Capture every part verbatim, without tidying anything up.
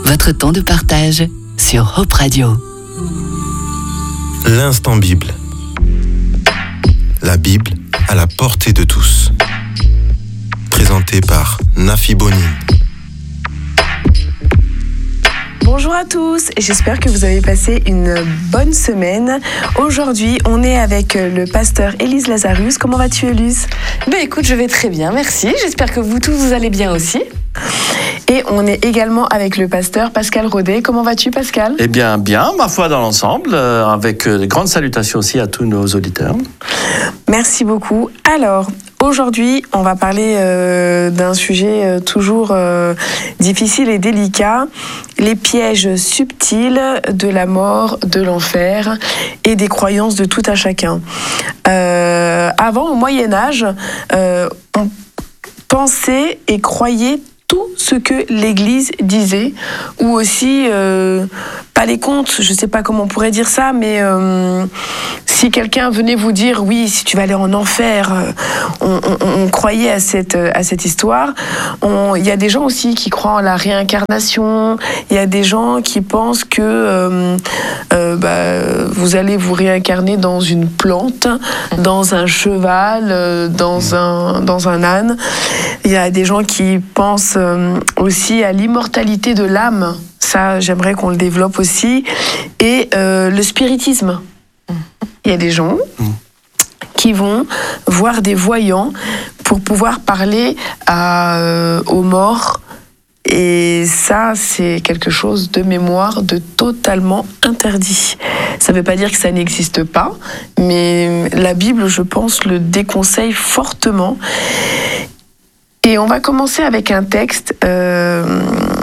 votre temps de partage sur Hope Radio. L'instant Bible. La Bible à la portée de tous. Présenté par Nafi Bonin. Bonjour à tous, j'espère que vous avez passé une bonne semaine. Aujourd'hui, on est avec le pasteur Élise Lazarus. Comment vas-tu, Élise ? Ben écoute, je vais très bien, merci. J'espère que vous tous, vous allez bien aussi. Et on est également avec le pasteur Pascal Rodet. Comment vas-tu, Pascal ? Eh bien, bien, ma foi dans l'ensemble, euh, avec euh, de grandes salutations aussi à tous nos auditeurs. Merci beaucoup. Alors, aujourd'hui, on va parler euh, d'un sujet euh, toujours euh, difficile et délicat, les pièges subtils de la mort, de l'enfer et des croyances de tout un chacun. Euh, avant, au Moyen-Âge, euh, on pensait et croyait tout ce que l'Église disait, ou aussi, euh, pas les contes, je ne sais pas comment on pourrait dire ça, mais euh, si quelqu'un venait vous dire, oui, si tu vas aller en enfer, euh, on, on, on croyait à cette, à cette histoire. Il y a des gens aussi qui croient en la réincarnation, il y a des gens qui pensent que euh, euh, bah, vous allez vous réincarner dans une plante, dans un cheval, euh, dans, un, dans un âne. Il y a des gens qui pensent euh, aussi à l'immortalité de l'âme. Ça, j'aimerais qu'on le développe aussi. Et euh, le spiritisme. Il y a des gens qui vont voir des voyants pour pouvoir parler à, euh, aux morts. Et ça, c'est quelque chose de mémoire de totalement interdit. Ça ne veut pas dire que ça n'existe pas, mais la Bible, je pense, le déconseille fortement. Et on va commencer avec un texte, euh,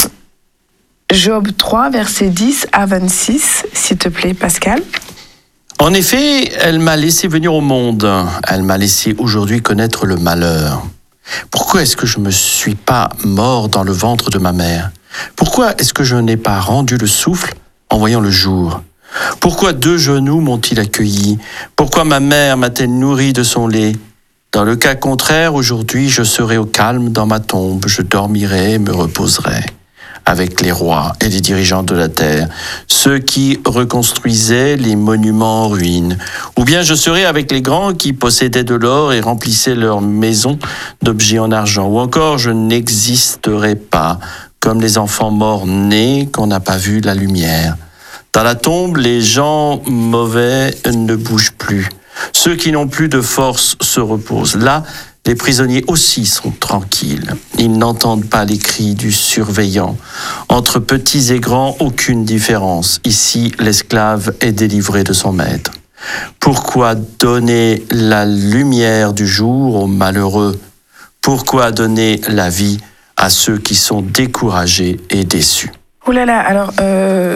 Job trois, versets dix à vingt-six, s'il te plaît, Pascal. En effet, elle m'a laissé venir au monde. Elle m'a laissé aujourd'hui connaître le malheur. Pourquoi est-ce que je ne me suis pas mort dans le ventre de ma mère ? Pourquoi est-ce que je n'ai pas rendu le souffle en voyant le jour ? Pourquoi deux genoux m'ont-ils accueilli ? Pourquoi ma mère m'a-t-elle nourri de son lait ? Dans le cas contraire, aujourd'hui, je serai au calme dans ma tombe, je dormirai et me reposerai avec les rois et les dirigeants de la terre, ceux qui reconstruisaient les monuments en ruine. Ou bien je serai avec les grands qui possédaient de l'or et remplissaient leurs maisons d'objets en argent. Ou encore, je n'existerai pas comme les enfants morts nés qu'on n'a pas vu la lumière. Dans la tombe, les gens mauvais ne bougent plus. Ceux qui n'ont plus de force se reposent. Là, les prisonniers aussi sont tranquilles. Ils n'entendent pas les cris du surveillant. Entre petits et grands, aucune différence. Ici, l'esclave est délivré de son maître. Pourquoi donner la lumière du jour aux malheureux ? Pourquoi donner la vie à ceux qui sont découragés et déçus ? Oh là là, alors, euh,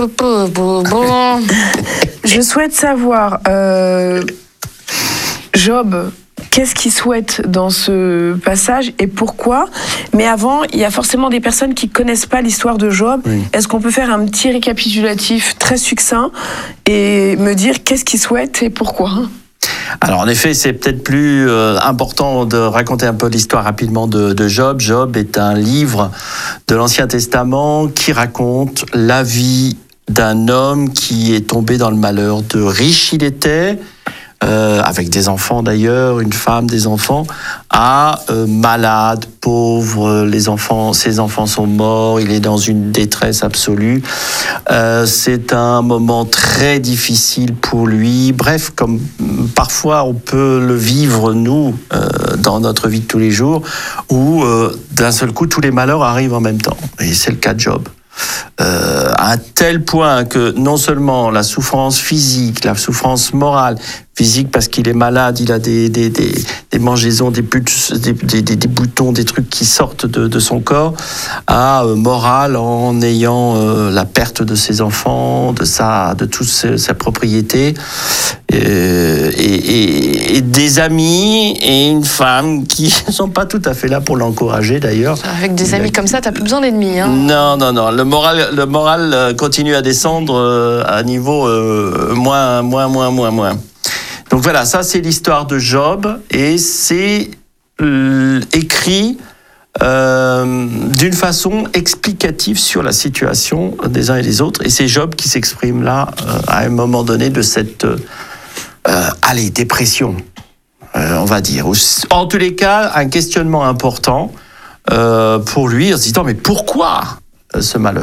je souhaite savoir, euh, Job, qu'est-ce qu'il souhaite dans ce passage et pourquoi ? Mais avant, il y a forcément des personnes qui ne connaissent pas l'histoire de Job. Oui. Est-ce qu'on peut faire un petit récapitulatif très succinct et me dire qu'est-ce qu'il souhaite et pourquoi ? Alors en effet, c'est peut-être plus euh, important de raconter un peu l'histoire rapidement de, de Job. Job est un livre de l'Ancien Testament qui raconte la vie d'un homme qui est tombé dans le malheur. De riche il était, euh, avec des enfants d'ailleurs, une femme, des enfants, à euh, malade, pauvre, les enfants, ses enfants sont morts, il est dans une détresse absolue. Euh, c'est un moment très difficile pour lui. Bref, comme parfois on peut le vivre, nous, euh, dans notre vie de tous les jours, où euh, d'un seul coup, tous les malheurs arrivent en même temps. Et c'est le cas de Job. Euh, à un tel point que non seulement la souffrance physique, la souffrance morale, physique parce qu'il est malade, il a des, des, des, des mangeaisons, des, buts, des, des, des boutons, des trucs qui sortent de, de son corps, à euh, morale en ayant euh, la perte de ses enfants, de, sa, de toute sa, sa propriété, euh, et, et, et des amis et une femme qui ne sont pas tout à fait là pour l'encourager d'ailleurs. Avec des amis comme ça, t'as plus besoin d'ennemis. Hein. Non, non, non. Le moral, le moral continue à descendre à niveau euh, moins, moins, moins, moins, moins. Donc voilà, ça c'est l'histoire de Job et c'est euh, écrit euh, d'une façon explicative sur la situation des uns et des autres. Et c'est Job qui s'exprime là, euh, à un moment donné, de cette euh, allez, dépression, euh, on va dire. En tous les cas, un questionnement important euh, pour lui, en se disant, mais pourquoi ce malheur ?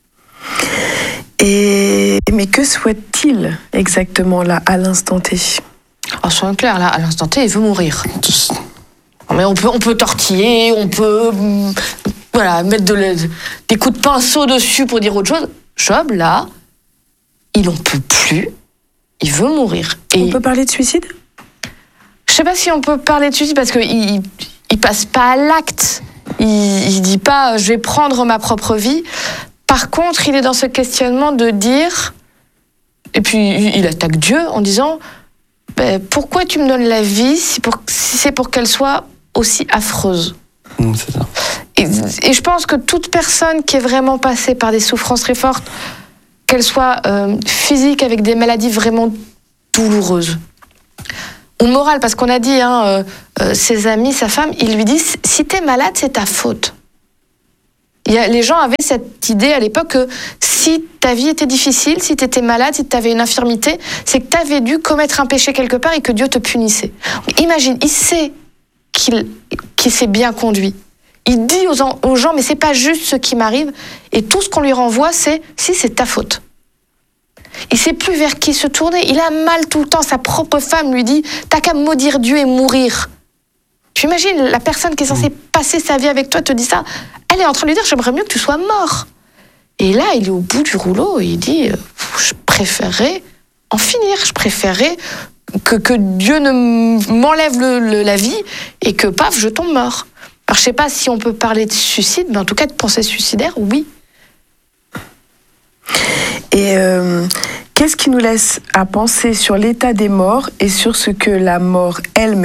Et mais que souhaite-t-il exactement là, à l'instant T ? Alors, soyons clairs, là, à l'instant T, il veut mourir. Mais on peut, on peut tortiller, on peut voilà, mettre de la, des coups de pinceau dessus pour dire autre chose. Job, là, il n'en peut plus, il veut mourir. Et on peut parler de suicide ? Je ne sais pas si on peut parler de suicide parce qu'il ne passe pas à l'acte. Il ne dit pas « je vais prendre ma propre vie ». Par contre, il est dans ce questionnement de dire... Et puis, il attaque Dieu en disant ben, « pourquoi tu me donnes la vie si, pour, si c'est pour qu'elle soit aussi affreuse ?» Mmh, c'est ça. Et, et je pense que toute personne qui est vraiment passée par des souffrances très fortes, qu'elles soient euh, physiques avec des maladies vraiment douloureuses, ou morales, parce qu'on a dit, hein, euh, euh, ses amis, sa femme, ils lui disent « si t'es malade, c'est ta faute ». Il y a, les gens avaient cette idée à l'époque que si ta vie était difficile, si tu étais malade, si tu avais une infirmité, c'est que tu avais dû commettre un péché quelque part et que Dieu te punissait. Imagine, il sait qu'il, qu'il s'est bien conduit. Il dit aux, aux gens, mais c'est pas juste ce qui m'arrive. Et tout ce qu'on lui renvoie, c'est si c'est ta faute. Il sait plus vers qui se tourner. Il a mal tout le temps. Sa propre femme lui dit, t'as qu'à maudire Dieu et mourir. Tu imagines, la personne qui est censée passer sa vie avec toi te dit ça. Elle est en train de lui dire, j'aimerais mieux que tu sois mort. Et là, il est au bout du rouleau et il dit, je préférerais en finir. Je préférerais que, que Dieu ne m'enlève le, le, la vie et que, paf, je tombe mort. Alors, je ne sais pas si on peut parler de suicide, mais en tout cas, de pensée suicidaire, oui. Et euh, qu'est-ce qui nous laisse à penser sur l'état des morts et sur ce que la mort elle-même ?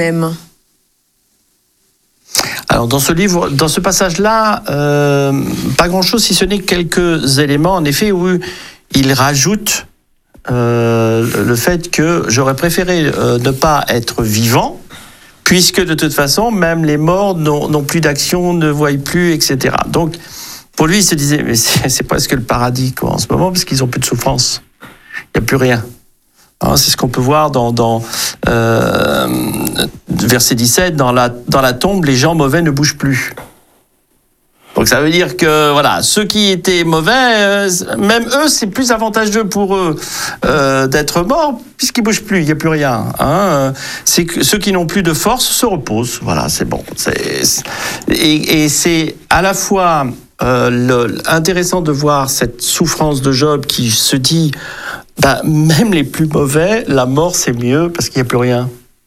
Alors dans ce livre, dans ce passage-là, euh, pas grand-chose, si ce n'est quelques éléments, en effet, où il rajoute euh, le fait que j'aurais préféré euh, ne pas être vivant, puisque de toute façon, même les morts n'ont, n'ont plus d'action, ne voient plus, et cetera. Donc, pour lui, il se disait, mais c'est, c'est presque le paradis quoi, en ce moment, parce qu'ils n'ont plus de souffrance. Il n'y a plus rien. Hein, c'est ce qu'on peut voir dans, dans euh, verset dix-sept, dans la, dans la tombe, les gens mauvais ne bougent plus. Donc ça veut dire que voilà, ceux qui étaient mauvais, euh, même eux, c'est plus avantageux pour eux euh, d'être morts, puisqu'ils ne bougent plus, il n'y a plus rien. Hein. C'est que ceux qui n'ont plus de force se reposent. Voilà, c'est bon. C'est, c'est, et, et c'est à la fois euh, le, intéressant de voir cette souffrance de Job qui se dit, bah, même les plus mauvais, la mort c'est mieux parce qu'il n'y a plus rien.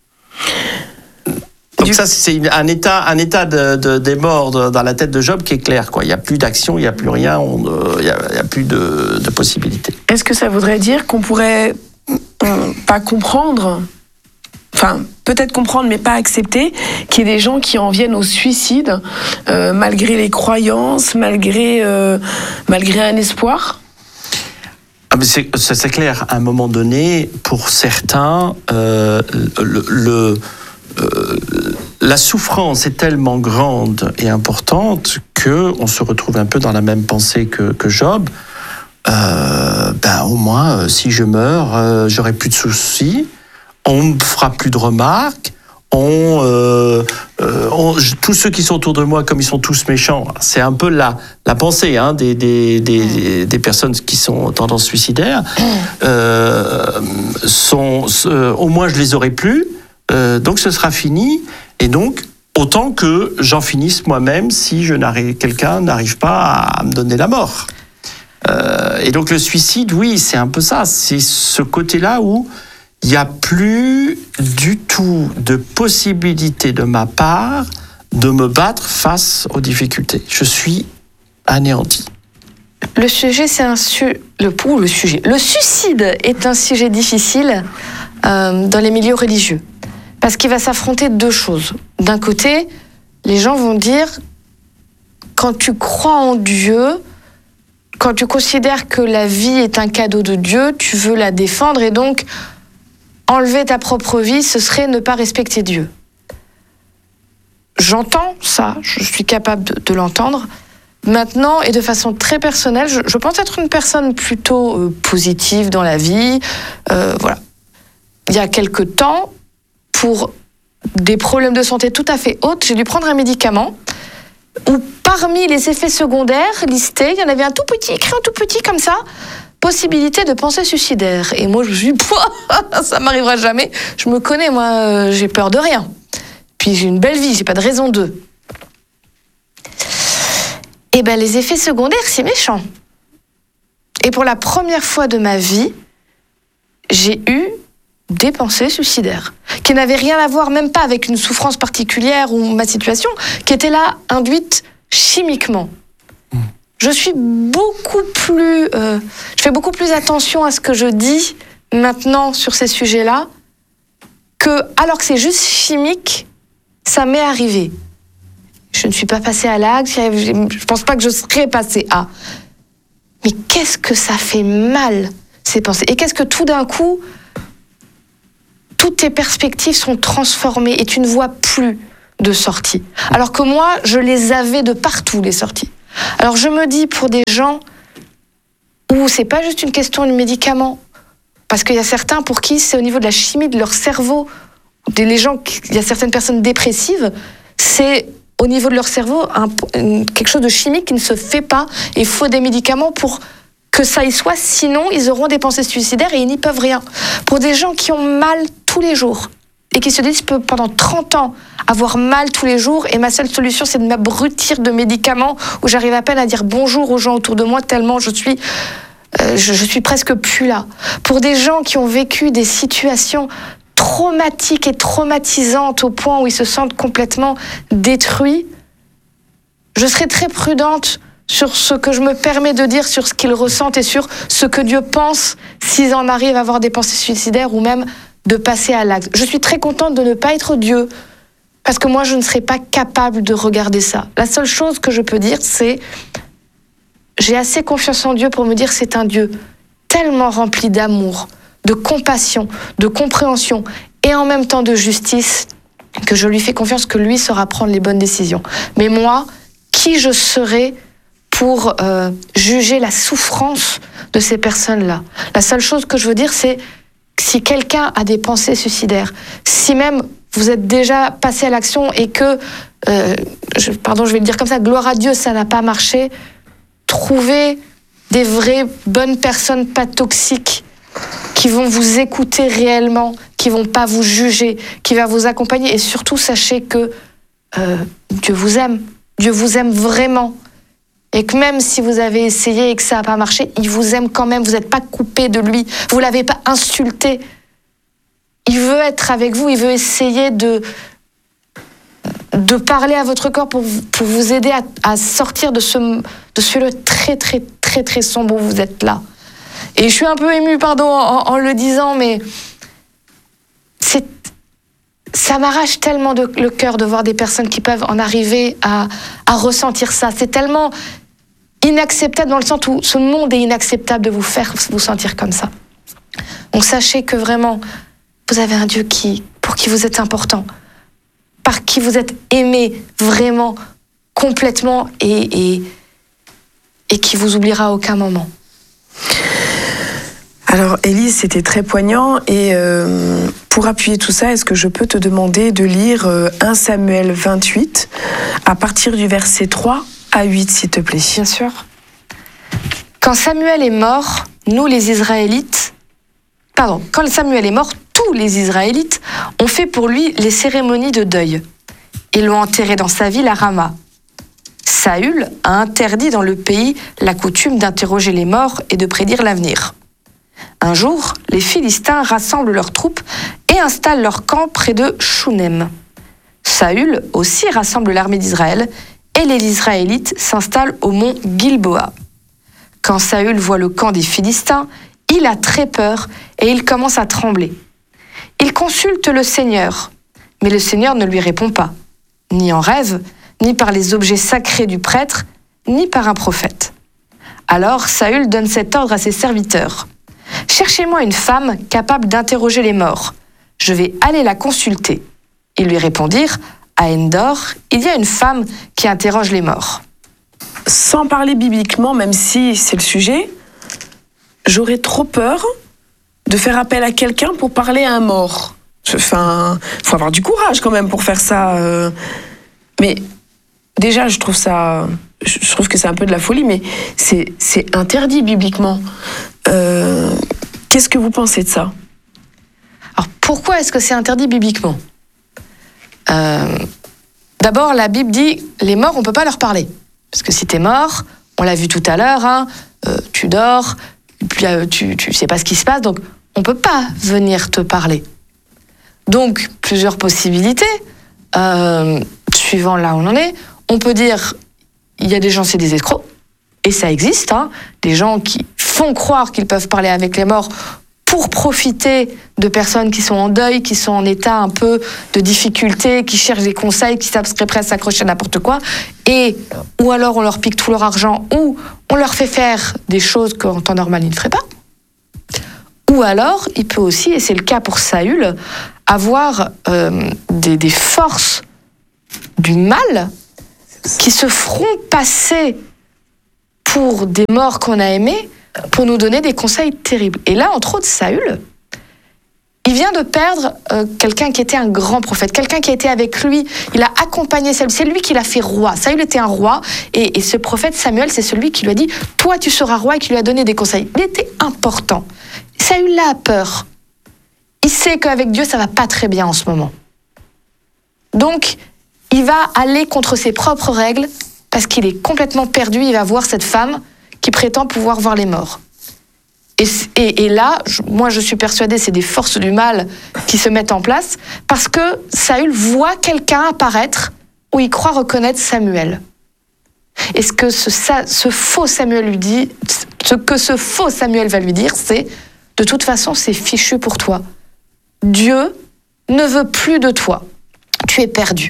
Donc ça, c'est un état, un état de, de, des morts de, dans la tête de Job qui est clair. Quoi. Il n'y a plus d'action, il n'y a plus rien, on, euh, il n'y a, il y a plus de, de possibilités. Est-ce que ça voudrait dire qu'on pourrait euh, pas comprendre, enfin peut-être comprendre mais pas accepter, qu'il y ait des gens qui en viennent au suicide euh, malgré les croyances, malgré, euh, malgré un espoir ? Ah mais c'est, c'est clair, à un moment donné, pour certains, euh, le... le Euh, la souffrance est tellement grande et importante qu'on se retrouve un peu dans la même pensée que, que Job. Euh, ben, au moins, euh, si je meurs, euh, j'aurai plus de soucis, on ne me fera plus de remarques, on, euh, euh, on, tous ceux qui sont autour de moi, comme ils sont tous méchants, c'est un peu la, la pensée hein, des, des, des, des personnes qui sont tendance suicidaire, euh, sont, euh, au moins je les aurai plus. Euh, donc ce sera fini, et donc autant que j'en finisse moi-même si je n'arrive, quelqu'un n'arrive pas à me donner la mort. Euh, et donc le suicide, oui, c'est un peu ça, c'est ce côté-là où il n'y a plus du tout de possibilité de ma part de me battre face aux difficultés. Je suis anéanti. Le sujet, c'est un su- le ou le sujet. Le suicide est un sujet difficile euh, dans les milieux religieux. Parce qu'il va s'affronter deux choses. D'un côté, les gens vont dire, quand tu crois en Dieu, quand tu considères que la vie est un cadeau de Dieu, tu veux la défendre et donc « enlever ta propre vie, ce serait ne pas respecter Dieu. j'entends ça, je suis capable de, de l'entendre. Maintenant, et de façon très personnelle, je, je pense être une personne plutôt euh, positive dans la vie. Euh, voilà. Il y a quelque temps, pour des problèmes de santé tout à fait hauts, j'ai dû prendre un médicament où parmi les effets secondaires listés, il y en avait un tout petit, écrit en tout petit comme ça, possibilité de pensée suicidaire. Et moi, je me suis dit, ça m'arrivera jamais. Je me connais, moi, euh, j'ai peur de rien. Puis j'ai une belle vie, j'ai pas de raison de. Et ben les effets secondaires, c'est méchant. Et pour la première fois de ma vie, j'ai eu des pensées suicidaires, qui n'avaient rien à voir, même pas avec une souffrance particulière ou ma situation, qui était là induite chimiquement. Mmh. Je suis beaucoup plus, euh, je fais beaucoup plus attention à ce que je dis maintenant sur ces sujets-là, que alors que c'est juste chimique, ça m'est arrivé. Je ne suis pas passée à l'acte, je ne pense pas que je serais passée à. Mais qu'est-ce que ça fait mal, ces pensées? Et qu'est-ce que tout d'un coup, toutes tes perspectives sont transformées et tu ne vois plus de sortie. Alors que moi, je les avais de partout, les sorties. Alors je me dis, pour des gens où c'est pas juste une question de médicaments, parce qu'il y a certains pour qui c'est au niveau de la chimie de leur cerveau, les gens, il y a certaines personnes dépressives, c'est au niveau de leur cerveau un, quelque chose de chimique qui ne se fait pas. Il faut des médicaments pour que ça y soit, sinon ils auront des pensées suicidaires et ils n'y peuvent rien. Pour des gens qui ont mal tous les jours et qui se disent, je peux pendant trente ans avoir mal tous les jours et ma seule solution c'est de m'abrutir de médicaments où j'arrive à peine à dire bonjour aux gens autour de moi tellement je suis, euh, je, je suis presque plus là. Pour des gens qui ont vécu des situations traumatiques et traumatisantes au point où ils se sentent complètement détruits, je serai très prudente sur ce que je me permets de dire, sur ce qu'ils ressentent et sur ce que Dieu pense s'ils en arrivent à avoir des pensées suicidaires ou même de passer à l'acte. Je suis très contente de ne pas être Dieu, parce que moi je ne serais pas capable de regarder ça. La seule chose que je peux dire, c'est j'ai assez confiance en Dieu pour me dire c'est un Dieu tellement rempli d'amour, de compassion, de compréhension et en même temps de justice, que je lui fais confiance que lui saura prendre les bonnes décisions. Mais moi, qui je serais pour euh, juger la souffrance de ces personnes-là? La seule chose que je veux dire, c'est si quelqu'un a des pensées suicidaires, si même vous êtes déjà passé à l'action et que, euh, je, pardon, je vais le dire comme ça, gloire à Dieu, ça n'a pas marché, trouvez des vraies bonnes personnes pas toxiques qui vont vous écouter réellement, qui vont pas vous juger, qui va vous accompagner. Et surtout, sachez que euh, Dieu vous aime. Dieu vous aime vraiment. Et que même si vous avez essayé et que ça n'a pas marché, il vous aime quand même. Vous n'êtes pas coupé de lui. Vous ne l'avez pas insulté. Il veut être avec vous. Il veut essayer de, de parler à votre corps pour, pour vous aider à, à sortir de ce, de ce lieu très, très, très, très sombre où vous êtes là. Et je suis un peu émue, pardon, en, en le disant, mais c'est, ça m'arrache tellement de, le cœur de voir des personnes qui peuvent en arriver à, à ressentir ça. C'est tellement inacceptable dans le sens où ce monde est inacceptable de vous faire vous sentir comme ça. Donc sachez que vraiment, vous avez un Dieu qui, pour qui vous êtes important, par qui vous êtes aimé vraiment, complètement, et, et, et qui vous oubliera à aucun moment. Alors Élise, c'était très poignant et euh, pour appuyer tout ça, est-ce que je peux te demander de lire euh, un Samuel vingt-huit à partir du verset trois à huit, s'il te plaît? Bien sûr. Quand Samuel est mort, nous les Israélites, pardon, quand Samuel est mort, tous les Israélites ont fait pour lui les cérémonies de deuil. Ils l'ont enterré dans sa ville à Rama. Saül a interdit dans le pays la coutume d'interroger les morts et de prédire l'avenir. Un jour, les Philistins rassemblent leurs troupes et installent leur camp près de Shunem. Saül aussi rassemble l'armée d'Israël et les Israélites s'installent au mont Gilboa. Quand Saül voit le camp des Philistins, il a très peur et il commence à trembler. Il consulte le Seigneur, mais le Seigneur ne lui répond pas, ni en rêve, ni par les objets sacrés du prêtre, ni par un prophète. Alors Saül donne cet ordre à ses serviteurs. « Cherchez-moi une femme capable d'interroger les morts. Je vais aller la consulter. » Ils lui répondirent « à Endor, il y a une femme qui interroge les morts. Sans parler bibliquement, même si c'est le sujet, j'aurais trop peur de faire appel à quelqu'un pour parler à un mort. Enfin, faut avoir du courage quand même pour faire ça. Euh... Mais déjà, je trouve ça, je trouve que c'est un peu de la folie, mais c'est, c'est interdit bibliquement. Euh... Qu'est-ce que vous pensez de ça ? Alors, pourquoi est-ce que c'est interdit bibliquement ? euh... D'abord, la Bible dit, les morts, on peut pas leur parler. Parce que si t'es mort, on l'a vu tout à l'heure, hein, euh, tu dors, puis, euh, tu, tu sais pas ce qui se passe, donc on peut pas venir te parler. Donc, plusieurs possibilités, euh, suivant là où on en est. On peut dire, il y a des gens, c'est des escrocs, et ça existe, hein, des gens qui font croire qu'ils peuvent parler avec les morts pour profiter de personnes qui sont en deuil, qui sont en état un peu de difficulté, qui cherchent des conseils, qui seraient prêts à s'accrocher à n'importe quoi, et ou alors on leur pique tout leur argent, ou on leur fait faire des choses qu'en temps normal ils ne feraient pas. Ou alors, il peut aussi, et c'est le cas pour Saül, avoir euh, des, des forces du mal qui se feront passer pour des morts qu'on a aimés pour nous donner des conseils terribles. Et là, entre autres, Saül, il vient de perdre euh, quelqu'un qui était un grand prophète, quelqu'un qui a été avec lui, il a accompagné Saül, c'est lui qui l'a fait roi. Saül était un roi, et, et ce prophète Samuel, c'est celui qui lui a dit « Toi, tu seras roi » et qui lui a donné des conseils. Il était important. Saül là a peur. Il sait qu'avec Dieu, ça va pas très bien en ce moment. Donc, il va aller contre ses propres règles parce qu'il est complètement perdu. Il va voir cette femme qui prétend pouvoir voir les morts. Et, et, et là, je, moi, je suis persuadée, c'est des forces du mal qui se mettent en place parce que Saül voit quelqu'un apparaître où il croit reconnaître Samuel. Et ce que ce, ce faux Samuel lui dit, ce que ce faux Samuel va lui dire, c'est de toute façon, c'est fichu pour toi. Dieu ne veut plus de toi. Tu es perdu.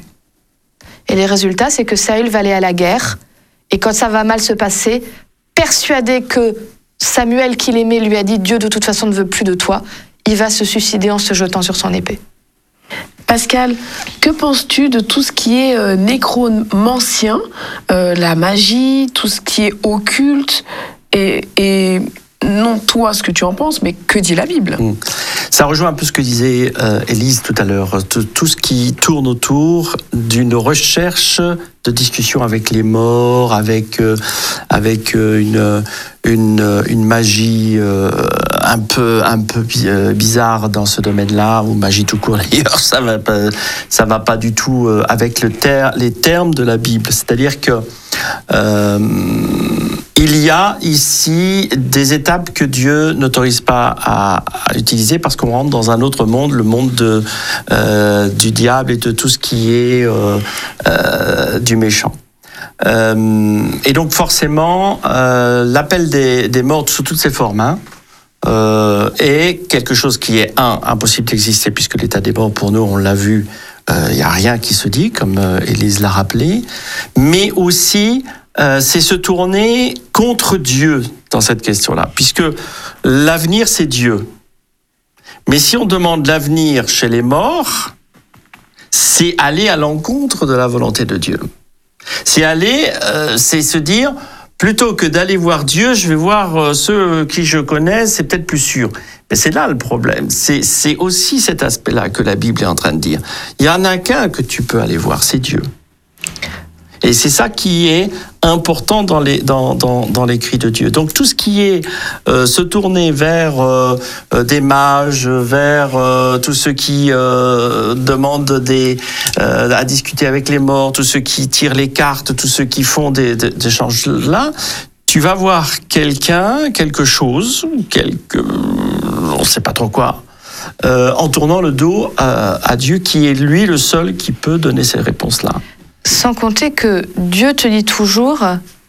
Et les résultats, c'est que Saül va aller à la guerre. Et quand ça va mal se passer, persuadé que Samuel, qu'il aimait, lui a dit « Dieu, de toute façon, ne veut plus de toi », il va se suicider en se jetant sur son épée. Pascal, que penses-tu de tout ce qui est euh, nécromancien, euh, la magie, tout ce qui est occulte et... et... non toi ce que tu en penses, mais que dit la Bible ? Ça rejoint un peu ce que disait euh, Élise tout à l'heure, tout, tout ce qui tourne autour d'une recherche de discussion avec les morts, avec, euh, avec euh, une, une, une magie euh, un peu, un peu bizarre dans ce domaine-là, ou magie tout court d'ailleurs, ça va pas, ça va pas du tout avec le ter- les termes de la Bible. C'est-à-dire que euh, il y a ici des étapes que Dieu n'autorise pas à, à utiliser parce qu'on rentre dans un autre monde, le monde de, euh, du diable et de tout ce qui est euh, euh, du méchant. Euh, et donc forcément, euh, l'appel des, des morts sous toutes ses formes hein, euh, est quelque chose qui est, un, impossible d'exister puisque l'état des morts, pour nous, on l'a vu, il euh, n'y a rien qui se dit, comme euh, Élise l'a rappelé, mais aussi... Euh, c'est se tourner contre Dieu dans cette question-là, puisque l'avenir, c'est Dieu. Mais si on demande l'avenir chez les morts, c'est aller à l'encontre de la volonté de Dieu. C'est aller, euh, c'est se dire, plutôt que d'aller voir Dieu, je vais voir euh, ceux qui je connais, c'est peut-être plus sûr. Mais c'est là le problème. C'est, c'est aussi cet aspect-là que la Bible est en train de dire. Il y en a qu'un que tu peux aller voir, c'est Dieu. Et c'est ça qui est important dans, les, dans, dans, dans l'écrit de Dieu. Donc tout ce qui est euh, se tourner vers euh, des mages, vers euh, tous ceux qui euh, demandent des, euh, à discuter avec les morts, tous ceux qui tirent les cartes, tous ceux qui font des, des, des échanges-là, tu vas voir quelqu'un, quelque chose, quelque, on ne sait pas trop quoi, euh, en tournant le dos à, à Dieu qui est lui le seul qui peut donner ces réponses-là. Sans compter que Dieu te dit toujours,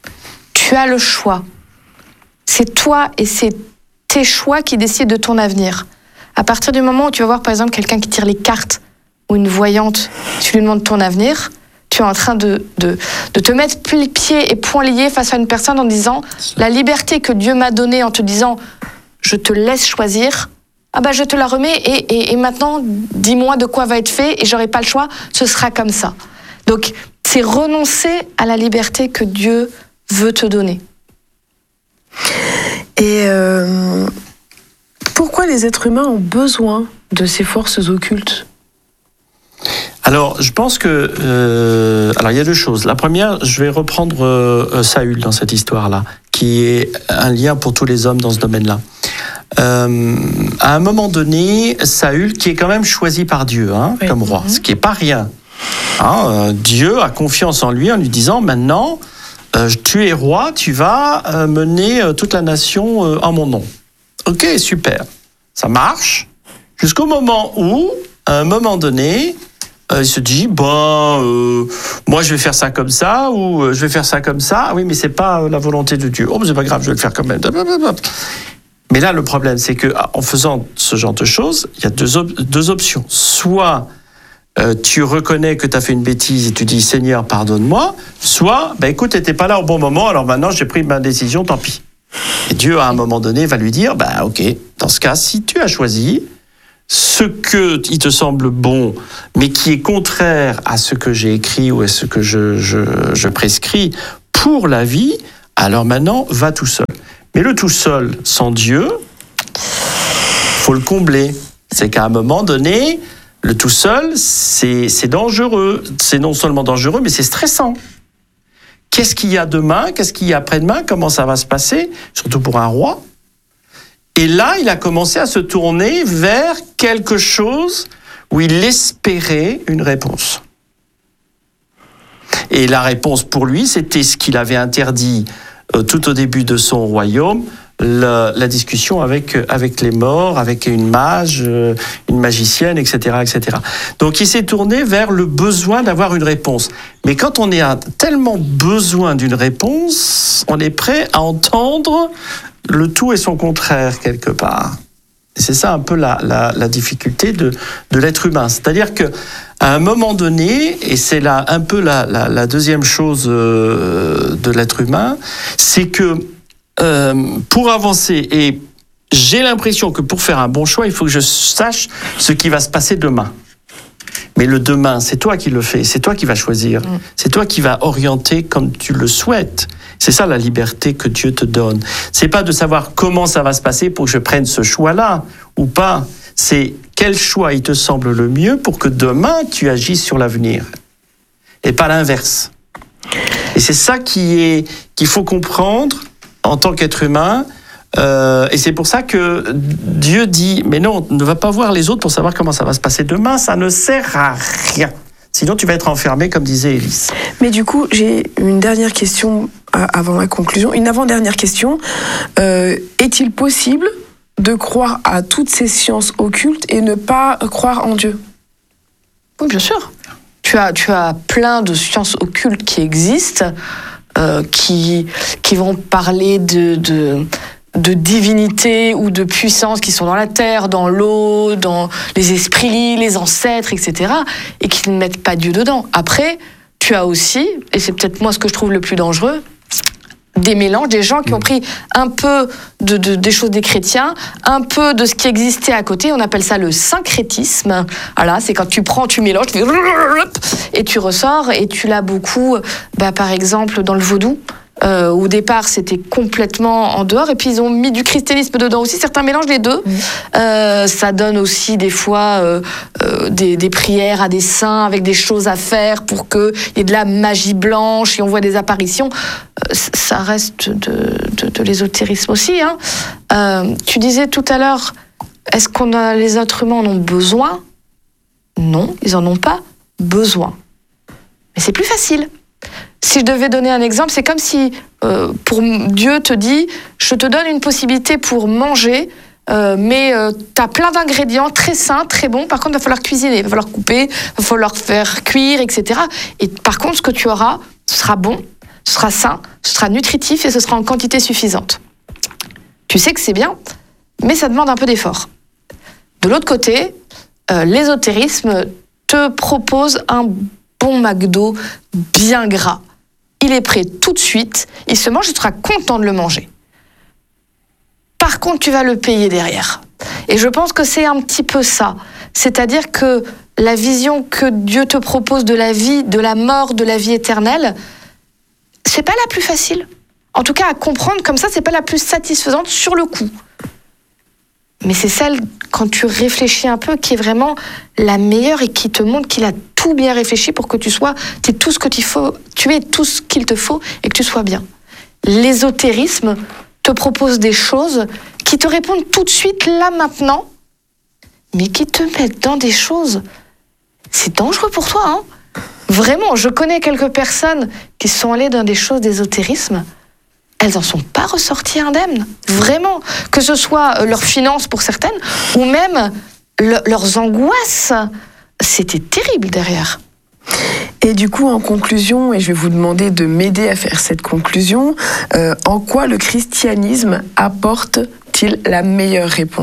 tu as le choix. C'est toi et c'est tes choix qui décident de ton avenir. À partir du moment où tu vas voir par exemple quelqu'un qui tire les cartes ou une voyante, tu lui demandes ton avenir, tu es en train de, de, de te mettre pieds et poings liés face à une personne en disant la liberté que Dieu m'a donnée en te disant je te laisse choisir, ah bah je te la remets et, et, et maintenant dis-moi de quoi va être fait et j'aurai pas le choix, ce sera comme ça. Donc c'est renoncer à la liberté que Dieu veut te donner. Et euh, pourquoi les êtres humains ont besoin de ces forces occultes ? Alors, je pense que... Euh, alors, il y a deux choses. La première, je vais reprendre euh, Saül dans cette histoire-là, qui est un lien pour tous les hommes dans ce domaine-là. Euh, à un moment donné, Saül, qui est quand même choisi par Dieu hein, oui. comme roi, mm-hmm. ce qui n'est pas rien. Hein, euh, Dieu a confiance en lui en lui disant, maintenant, euh, tu es roi, tu vas euh, mener euh, toute la nation euh, en mon nom. Ok, super. Ça marche. Jusqu'au moment où, à un moment donné... Euh, il se dit, bon, euh, moi je vais faire ça comme ça, ou euh, je vais faire ça comme ça. Ah oui, mais c'est pas euh, la volonté de Dieu. Oh, mais c'est pas grave, je vais le faire quand même. Mais là, le problème, c'est que en faisant ce genre de choses, il y a deux, op- deux options. Soit euh, tu reconnais que tu as fait une bêtise et tu dis, Seigneur, pardonne-moi. Soit, ben écoute, t'étais pas là au bon moment, alors maintenant j'ai pris ma décision, tant pis. Et Dieu, à un moment donné, va lui dire, bah ok, dans ce cas, si tu as choisi ce que il te semble bon, mais qui est contraire à ce que j'ai écrit ou à ce que je, je, je prescris pour la vie, alors maintenant, va tout seul. Mais le tout seul, sans Dieu, faut le combler. C'est qu'à un moment donné, le tout seul, c'est, c'est dangereux. C'est non seulement dangereux, mais c'est stressant. Qu'est-ce qu'il y a demain ? Qu'est-ce qu'il y a après-demain ? Comment ça va se passer ? Surtout pour un roi. Et là, il a commencé à se tourner vers quelque chose où il espérait une réponse. Et la réponse pour lui, c'était ce qu'il avait interdit euh, tout au début de son royaume, la, la discussion avec, avec les morts, avec une mage, euh, une magicienne, et cetera, et cetera. Donc il s'est tourné vers le besoin d'avoir une réponse. Mais quand on a tellement besoin d'une réponse, on est prêt à entendre le tout et son contraire, quelque part. Et c'est ça un peu la, la, la difficulté de, de l'être humain. C'est-à-dire qu'à un moment donné, et c'est là un peu la, la, la deuxième chose euh, de l'être humain, c'est que euh, pour avancer, et j'ai l'impression que pour faire un bon choix, il faut que je sache ce qui va se passer demain. Mais le demain, c'est toi qui le fais, c'est toi qui vas choisir, mmh. c'est toi qui vas orienter comme tu le souhaites. C'est ça la liberté que Dieu te donne. C'est pas de savoir comment ça va se passer pour que je prenne ce choix-là ou pas. C'est quel choix il te semble le mieux pour que demain tu agisses sur l'avenir et pas l'inverse. Et c'est ça qui est qu'il faut comprendre en tant qu'être humain. Euh, et c'est pour ça que Dieu dit, mais non, ne va pas voir les autres pour savoir comment ça va se passer demain, ça ne sert à rien. Sinon, tu vas être enfermé, comme disait Élise. Mais du coup, j'ai une dernière question avant la conclusion. Une avant-dernière question. Euh, est-il possible de croire à toutes ces sciences occultes et ne pas croire en Dieu ? Oui, bien sûr. Tu as, tu as plein de sciences occultes qui existent, euh, qui, qui vont parler de... de de divinité ou de puissance qui sont dans la terre, dans l'eau, dans les esprits, les ancêtres, et cetera, et qui ne mettent pas Dieu dedans. Après, tu as aussi, et c'est peut-être moi ce que je trouve le plus dangereux, des mélanges, des gens qui ont pris un peu de, de, des choses des chrétiens, un peu de ce qui existait à côté, on appelle ça le syncrétisme. Voilà, c'est quand tu prends, tu mélanges, tu fais et tu ressors, et tu l'as beaucoup, bah, par exemple, dans le vaudou. Euh, au départ, c'était complètement en dehors, et puis ils ont mis du christianisme dedans aussi. Certains mélangent les deux. Mmh. Euh, ça donne aussi des fois euh, euh, des, des prières à des saints avec des choses à faire pour qu'il y ait de la magie blanche et on voit des apparitions. Euh, ça reste de, de, de l'ésotérisme aussi. Hein. Euh, tu disais tout à l'heure, est-ce qu'on a, les êtres humains en ont besoin ? Non, ils en ont pas besoin. Mais c'est plus facile. Si je devais donner un exemple, c'est comme si euh, pour Dieu te dit « Je te donne une possibilité pour manger, euh, mais euh, tu as plein d'ingrédients très sains, très bons. Par contre, il va falloir cuisiner, il va falloir couper, il va falloir faire cuire, et cetera. Et par contre, ce que tu auras, ce sera bon, ce sera sain, ce sera nutritif et ce sera en quantité suffisante. Tu sais que c'est bien, mais ça demande un peu d'effort. De l'autre côté, euh, l'ésotérisme te propose un bon McDo bien gras. Il est prêt tout de suite, il se mange, tu seras content de le manger. Par contre, tu vas le payer derrière. Et je pense que c'est un petit peu ça. C'est-à-dire que la vision que Dieu te propose de la vie, de la mort, de la vie éternelle, c'est pas la plus facile. En tout cas, à comprendre comme ça, c'est pas la plus satisfaisante sur le coup. Mais c'est celle, quand tu réfléchis un peu, qui est vraiment la meilleure et qui te montre qu'il a tout bien réfléchi pour que tu sois, tu aies tout ce que tu faut, tu aies tout ce qu'il te faut et que tu sois bien. L'ésotérisme te propose des choses qui te répondent tout de suite, là, maintenant, mais qui te mettent dans des choses. C'est dangereux pour toi, hein. Vraiment, je connais quelques personnes qui sont allées dans des choses d'ésotérisme. Elles n'en sont pas ressorties indemnes, vraiment. Que ce soit leurs finances pour certaines, ou même le, leurs angoisses. C'était terrible derrière. Et du coup, en conclusion, et je vais vous demander de m'aider à faire cette conclusion, euh, en quoi le christianisme apporte-t-il la meilleure réponse ?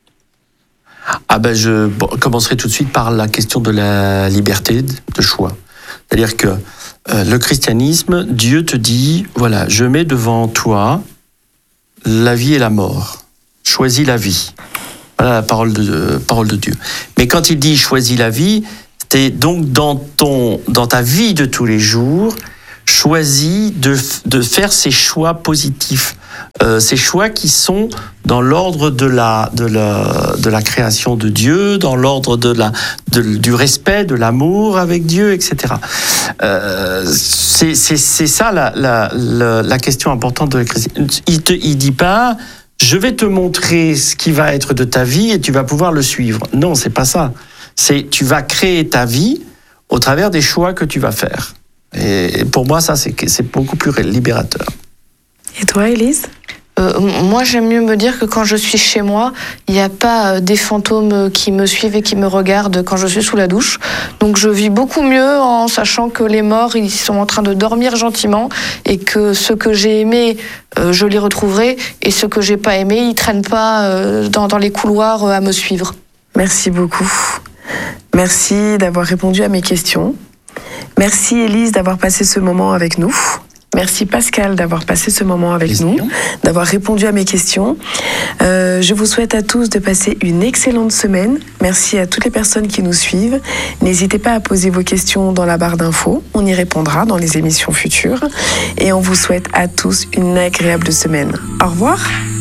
Ah ben je bon, commencerai tout de suite par la question de la liberté de choix. C'est-à-dire que euh, le christianisme, Dieu te dit, voilà, je mets devant toi la vie et la mort. Choisis la vie. Voilà la parole de, euh, parole de Dieu. Mais quand il dit choisis la vie, c'est donc dans, ton, dans ta vie de tous les jours, choisis de, de faire ces choix positifs. Euh, ces choix qui sont dans l'ordre de la, de la, de la création de Dieu, dans l'ordre de la, de, du respect, de l'amour avec Dieu, et cetera. Euh, c'est, c'est, c'est ça la, la, la, la question importante de la christianisme. Il ne il dit pas « je vais te montrer ce qui va être de ta vie et tu vas pouvoir le suivre ». Non, c'est pas ça. C'est tu vas créer ta vie au travers des choix que tu vas faire. Et pour moi, ça, c'est, c'est beaucoup plus libérateur. Et toi, Élise ? Euh, moi, j'aime mieux me dire que quand je suis chez moi, il n'y a pas des fantômes qui me suivent et qui me regardent quand je suis sous la douche. Donc, je vis beaucoup mieux en sachant que les morts, ils sont en train de dormir gentiment et que ceux que j'ai aimés, euh, je les retrouverai, et ceux que j'ai pas aimés, ils traînent pas euh, dans, dans les couloirs euh, à me suivre. Merci beaucoup. Merci d'avoir répondu à mes questions. Merci, Élise, d'avoir passé ce moment avec nous. Merci Pascal d'avoir passé ce moment avec Plaisir. nous, d'avoir répondu à mes questions. Euh, je vous souhaite à tous de passer une excellente semaine. Merci à toutes les personnes qui nous suivent. N'hésitez pas à poser vos questions dans la barre d'infos. On y répondra dans les émissions futures. Et on vous souhaite à tous une agréable semaine. Au revoir.